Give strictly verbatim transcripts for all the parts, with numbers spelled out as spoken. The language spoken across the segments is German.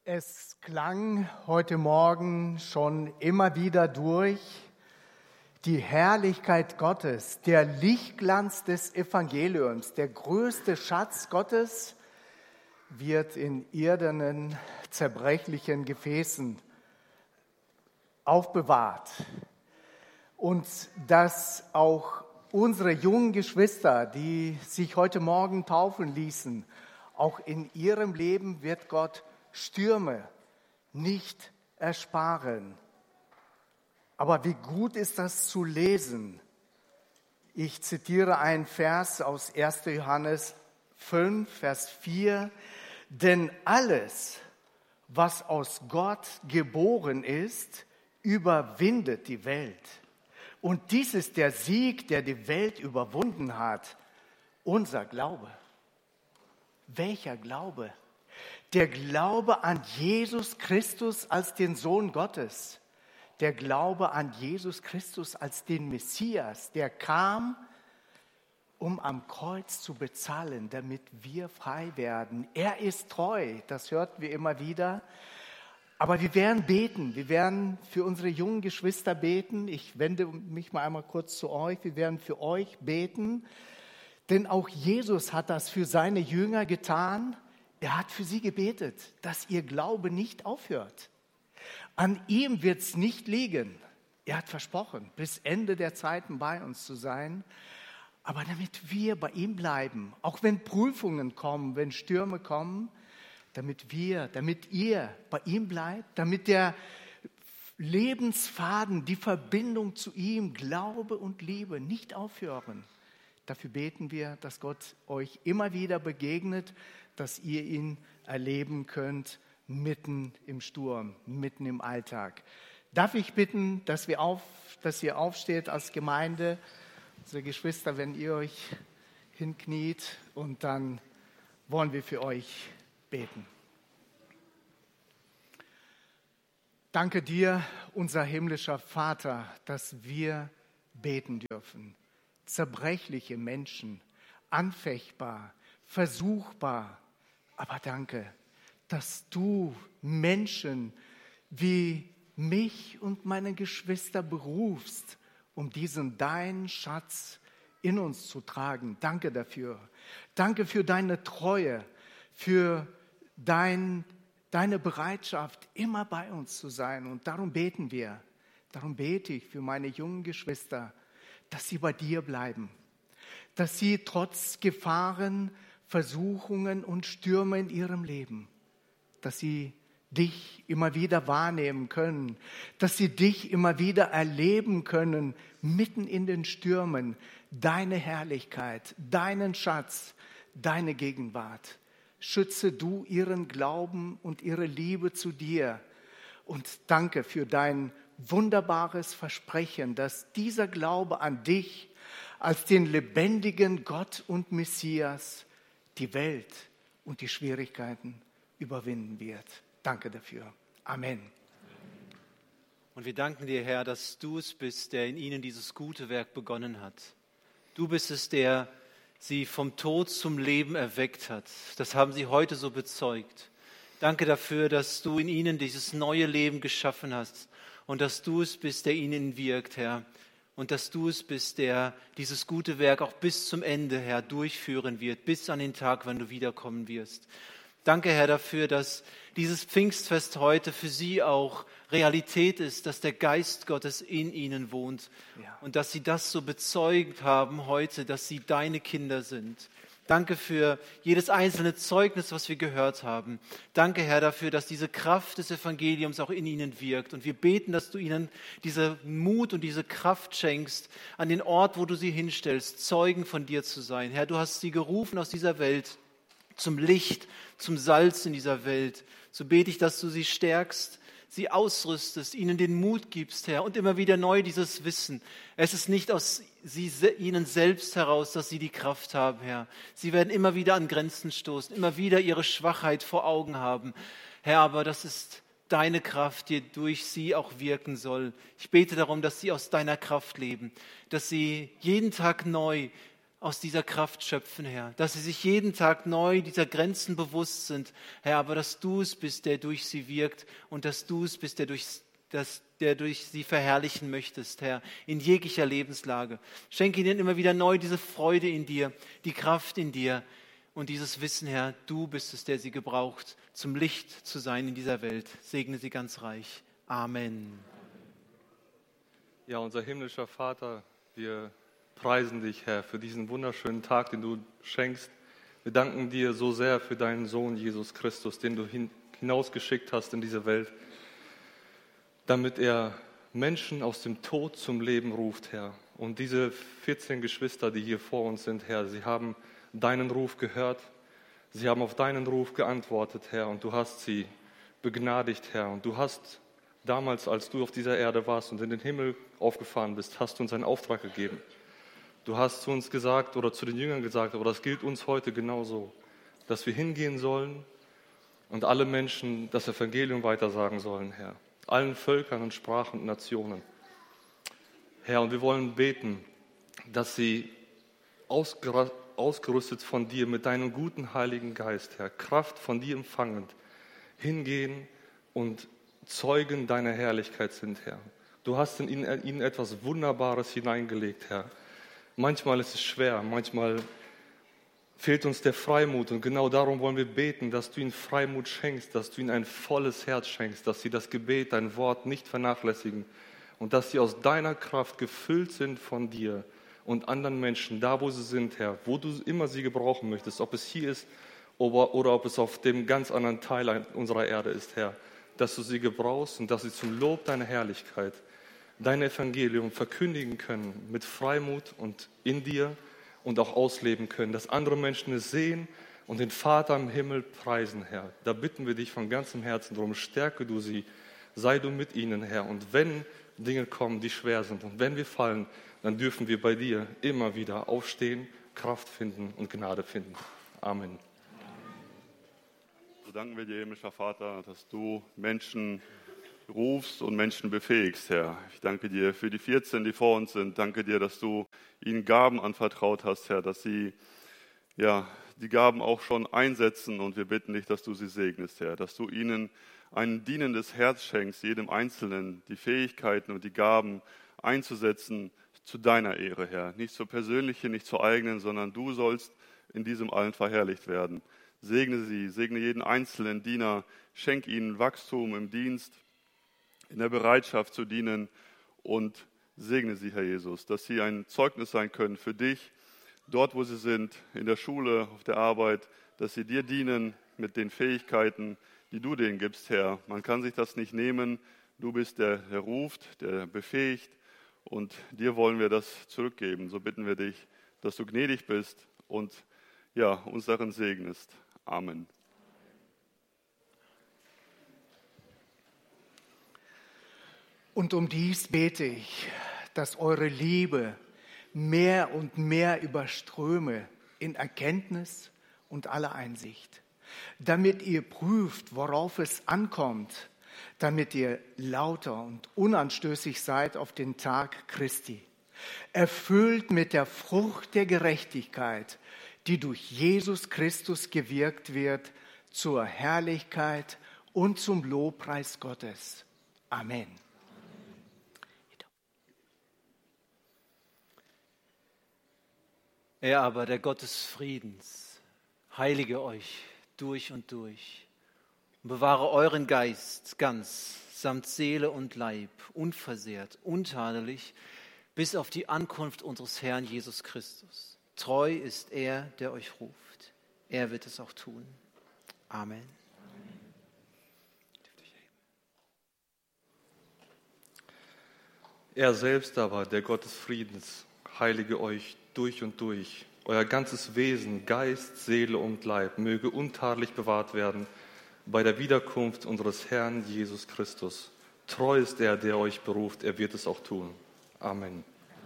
Es klang heute Morgen schon immer wieder durch, die Herrlichkeit Gottes, der Lichtglanz des Evangeliums, der größte Schatz Gottes wird in irdenen, zerbrechlichen Gefäßen aufbewahrt. Und dass auch unsere jungen Geschwister, die sich heute Morgen taufen ließen, auch in ihrem Leben wird Gott Stürme nicht ersparen. Aber wie gut ist das zu lesen? Ich zitiere einen Vers aus erster Johannes fünf, Vers vier. Denn alles, was aus Gott geboren ist, überwindet die Welt. Und dies ist der Sieg, der die Welt überwunden hat. Unser Glaube. Welcher Glaube? Der Glaube an Jesus Christus als den Sohn Gottes. Der Glaube an Jesus Christus als den Messias, der kam, um am Kreuz zu bezahlen, damit wir frei werden. Er ist treu, das hörten wir immer wieder. Aber wir werden beten, wir werden für unsere jungen Geschwister beten. Ich wende mich mal einmal kurz zu euch. Wir werden für euch beten, denn auch Jesus hat das für seine Jünger getan. Er hat für sie gebetet, dass ihr Glaube nicht aufhört. An ihm wird es nicht liegen. Er hat versprochen, bis Ende der Zeiten bei uns zu sein. Aber damit wir bei ihm bleiben, auch wenn Prüfungen kommen, wenn Stürme kommen, damit wir, damit ihr bei ihm bleibt, damit der Lebensfaden, die Verbindung zu ihm, Glaube und Liebe nicht aufhören. Dafür beten wir, dass Gott euch immer wieder begegnet, dass ihr ihn erleben könnt, mitten im Sturm, mitten im Alltag. Darf ich bitten, dass, wir auf, dass ihr aufsteht als Gemeinde, unsere Geschwister, wenn ihr euch hinkniet, und dann wollen wir für euch beten. Danke dir, unser himmlischer Vater, dass wir beten dürfen. Zerbrechliche Menschen, anfechtbar, versuchbar, aber danke, dass du Menschen wie mich und meine Geschwister berufst, um diesen deinen Schatz in uns zu tragen. Danke dafür. Danke für deine Treue, für dein, deine Bereitschaft, immer bei uns zu sein. Und darum beten wir. Darum bete ich für meine jungen Geschwister, dass sie bei dir bleiben, dass sie trotz Gefahren, Versuchungen und Stürme in ihrem Leben, dass sie dich immer wieder wahrnehmen können, dass sie dich immer wieder erleben können, mitten in den Stürmen, deine Herrlichkeit, deinen Schatz, deine Gegenwart. Schütze du ihren Glauben und ihre Liebe zu dir und danke für dein wunderbares Versprechen, dass dieser Glaube an dich als den lebendigen Gott und Messias die Welt und die Schwierigkeiten überwinden wird. Danke dafür. Amen. Und wir danken dir, Herr, dass du es bist, der in ihnen dieses gute Werk begonnen hat. Du bist es, der sie vom Tod zum Leben erweckt hat. Das haben sie heute so bezeugt. Danke dafür, dass du in ihnen dieses neue Leben geschaffen hast und dass du es bist, der in ihnen wirkt, Herr. Und dass du es bist, der dieses gute Werk auch bis zum Ende, Herr, durchführen wird, bis an den Tag, wann du wiederkommen wirst. Danke, Herr, dafür, dass dieses Pfingstfest heute für sie auch Realität ist, dass der Geist Gottes in ihnen wohnt. Ja. Und dass sie das so bezeugt haben heute, dass sie deine Kinder sind. Danke für jedes einzelne Zeugnis, was wir gehört haben. Danke, Herr, dafür, dass diese Kraft des Evangeliums auch in ihnen wirkt. Und wir beten, dass du ihnen diese Mut und diese Kraft schenkst, an den Ort, wo du sie hinstellst, Zeugen von dir zu sein. Herr, du hast sie gerufen aus dieser Welt zum Licht, zum Salz in dieser Welt. So bete ich, dass du sie stärkst, sie ausrüstest, ihnen den Mut gibst, Herr, und immer wieder neu dieses Wissen. Es ist nicht aus sie, ihnen selbst heraus, dass sie die Kraft haben, Herr. Sie werden immer wieder an Grenzen stoßen, immer wieder ihre Schwachheit vor Augen haben. Herr, aber das ist deine Kraft, die durch sie auch wirken soll. Ich bete darum, dass sie aus deiner Kraft leben, dass sie jeden Tag neu aus dieser Kraft schöpfen, Herr. Dass sie sich jeden Tag neu dieser Grenzen bewusst sind, Herr, aber dass du es bist, der durch sie wirkt und dass du es bist, der durch, das, der durch sie verherrlichen möchtest, Herr, in jeglicher Lebenslage. Schenke ihnen immer wieder neu diese Freude in dir, die Kraft in dir und dieses Wissen, Herr, du bist es, der sie gebraucht, zum Licht zu sein in dieser Welt. Segne sie ganz reich. Amen. Ja, unser himmlischer Vater, wir preisen dich, Herr, für diesen wunderschönen Tag, den du schenkst. Wir danken dir so sehr für deinen Sohn Jesus Christus, den du hin, hinausgeschickt hast in diese Welt, damit er Menschen aus dem Tod zum Leben ruft, Herr. Und diese vierzehn Geschwister, die hier vor uns sind, Herr, sie haben deinen Ruf gehört, sie haben auf deinen Ruf geantwortet, Herr, und du hast sie begnadigt, Herr. Und du hast damals, als du auf dieser Erde warst und in den Himmel aufgefahren bist, hast du uns einen Auftrag gegeben. Du hast zu uns gesagt oder zu den Jüngern gesagt, aber das gilt uns heute genauso, dass wir hingehen sollen und alle Menschen das Evangelium weitersagen sollen, Herr. Allen Völkern und Sprachen und Nationen. Herr, und wir wollen beten, dass sie ausgerüstet von dir mit deinem guten Heiligen Geist, Herr, Kraft von dir empfangend, hingehen und Zeugen deiner Herrlichkeit sind, Herr. Du hast in ihnen, ihnen etwas Wunderbares hineingelegt, Herr. Manchmal ist es schwer, manchmal fehlt uns der Freimut und genau darum wollen wir beten, dass du ihnen Freimut schenkst, dass du ihnen ein volles Herz schenkst, dass sie das Gebet, dein Wort nicht vernachlässigen und dass sie aus deiner Kraft gefüllt sind von dir und anderen Menschen, da wo sie sind, Herr, wo du immer sie gebrauchen möchtest, ob es hier ist oder, oder ob es auf dem ganz anderen Teil unserer Erde ist, Herr, dass du sie gebrauchst und dass sie zum Lob deiner Herrlichkeit dein Evangelium verkündigen können mit Freimut und in dir und auch ausleben können, dass andere Menschen es sehen und den Vater im Himmel preisen, Herr. Da bitten wir dich von ganzem Herzen darum, stärke du sie, sei du mit ihnen, Herr. Und wenn Dinge kommen, die schwer sind und wenn wir fallen, dann dürfen wir bei dir immer wieder aufstehen, Kraft finden und Gnade finden. Amen. So danken wir dir, himmlischer Vater, dass du Menschen rufst und Menschen befähigst, Herr. Ich danke dir für die vierzehn, die vor uns sind. Danke dir, dass du ihnen Gaben anvertraut hast, Herr, dass sie ja, die Gaben auch schon einsetzen und wir bitten dich, dass du sie segnest, Herr, dass du ihnen ein dienendes Herz schenkst, jedem Einzelnen die Fähigkeiten und die Gaben einzusetzen zu deiner Ehre, Herr. Nicht zur persönlichen, nicht zur eigenen, sondern du sollst in diesem allen verherrlicht werden. Segne sie, segne jeden einzelnen Diener, schenk ihnen Wachstum im Dienst, in der Bereitschaft zu dienen und segne sie, Herr Jesus, dass sie ein Zeugnis sein können für dich, dort wo sie sind, in der Schule, auf der Arbeit, dass sie dir dienen mit den Fähigkeiten, die du denen gibst, Herr. Man kann sich das nicht nehmen, du bist der, der ruft, der befähigt und dir wollen wir das zurückgeben. So bitten wir dich, dass du gnädig bist und ja, uns darin segnest. Amen. Und um dies bete ich, dass eure Liebe mehr und mehr überströme in Erkenntnis und aller Einsicht, damit ihr prüft, worauf es ankommt, damit ihr lauter und unanstößig seid auf den Tag Christi, erfüllt mit der Frucht der Gerechtigkeit, die durch Jesus Christus gewirkt wird, zur Herrlichkeit und zum Lobpreis Gottes. Amen. Er aber, der Gott des Friedens, heilige euch durch und durch und bewahre euren Geist ganz, samt Seele und Leib, unversehrt, untadelig, bis auf die Ankunft unseres Herrn Jesus Christus. Treu ist er, der euch ruft. Er wird es auch tun. Amen. Er selbst aber, der Gott des Friedens, heilige euch durch und durch. Euer ganzes Wesen, Geist, Seele und Leib möge untadelig bewahrt werden bei der Wiederkunft unseres Herrn Jesus Christus. Treu ist er, der euch beruft, er wird es auch tun. Amen.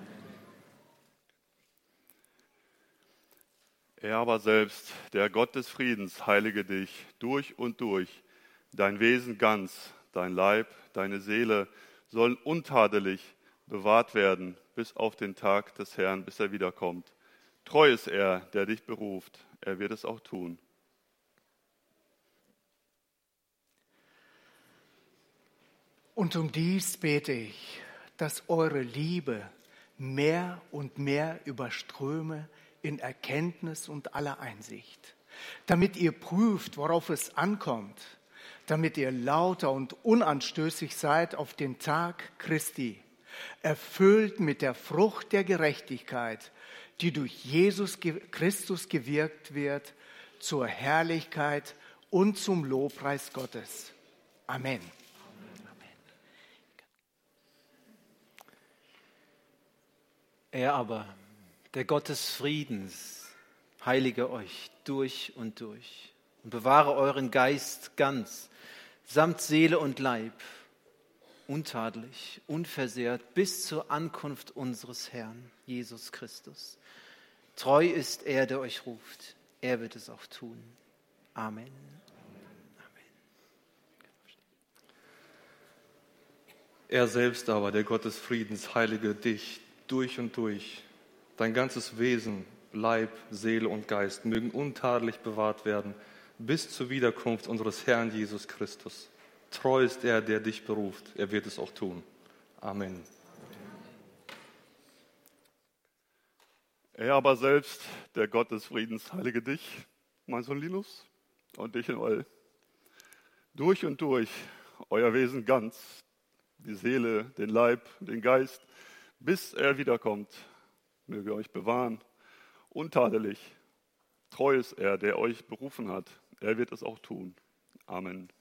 Er aber selbst, der Gott des Friedens, heilige dich durch und durch. Dein Wesen ganz, dein Leib, deine Seele sollen untadelig bewahrt werden bis auf den Tag des Herrn, bis er wiederkommt. Treu ist er, der dich beruft. Er wird es auch tun. Und um dies bete ich, dass eure Liebe mehr und mehr überströme in Erkenntnis und aller Einsicht, damit ihr prüft, worauf es ankommt, damit ihr lauter und unanstößig seid auf den Tag Christi, erfüllt mit der Frucht der Gerechtigkeit, die durch Jesus Christus gewirkt wird, zur Herrlichkeit und zum Lobpreis Gottes. Amen. Er aber, der Gott des Friedens, heilige euch durch und durch und bewahre euren Geist ganz, samt Seele und Leib, untadelig, unversehrt, bis zur Ankunft unseres Herrn, Jesus Christus. Treu ist er, der euch ruft. Er wird es auch tun. Amen. Er selbst aber, der Gott des Friedens, heilige dich durch und durch. Dein ganzes Wesen, Leib, Seele und Geist mögen untadelig bewahrt werden bis zur Wiederkunft unseres Herrn Jesus Christus. Treu ist er, der dich beruft. Er wird es auch tun. Amen. Er aber selbst, der Gott des Friedens, heilige dich, mein Sohn Linus, und dich in Oll. Durch und durch, euer Wesen ganz, die Seele, den Leib, den Geist, bis er wiederkommt, möge euch bewahren, untadelig. Treu ist er, der euch berufen hat. Er wird es auch tun. Amen.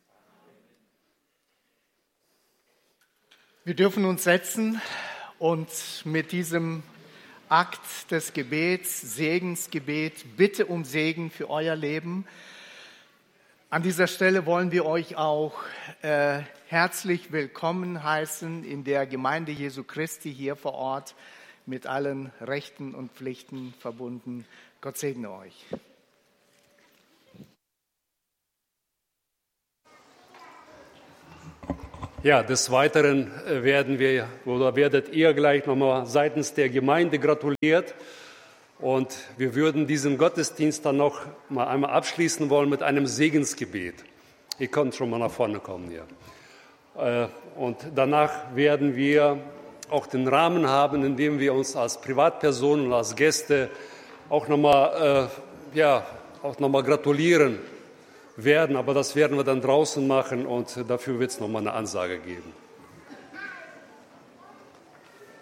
Wir dürfen uns setzen und mit diesem Akt des Gebets, Segensgebet, Bitte um Segen für euer Leben. An dieser Stelle wollen wir euch auch äh, herzlich willkommen heißen in der Gemeinde Jesu Christi hier vor Ort, mit allen Rechten und Pflichten verbunden. Gott segne euch. Ja, des Weiteren werden wir oder werdet ihr gleich nochmal seitens der Gemeinde gratuliert. Und wir würden diesen Gottesdienst dann noch mal einmal abschließen wollen mit einem Segensgebet. Ihr könnt schon mal nach vorne kommen hier. Und danach werden wir auch den Rahmen haben, in dem wir uns als Privatpersonen und als Gäste auch nochmal äh, ja, auch noch mal gratulieren werden. Aber das werden wir dann draußen machen und dafür wird es nochmal eine Ansage geben.